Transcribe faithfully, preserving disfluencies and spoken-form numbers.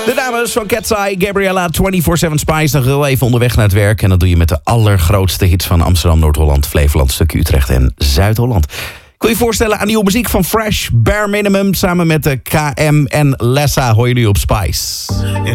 De dames van Cat's Eye, Gabriella, vierentwintig zeven Spice. Nog heel even onderweg naar het werk. En dat doe je met de allergrootste hits van Amsterdam, Noord-Holland, Flevoland, stukje Utrecht en Zuid-Holland. Ik wil je voorstellen aan nieuwe muziek van Fresh, Bare Minimum. Samen met de K M en Lessa hoor je nu op Spice.